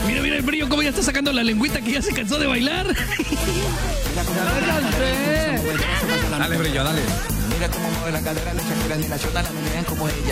Mira, mira el brillo, cómo ya está sacando la lengüita que ya se cansó de bailar. Dale, brillo, dale. Mira cómo mueve la cadera, la Shakira ni la chota, la menean como ella.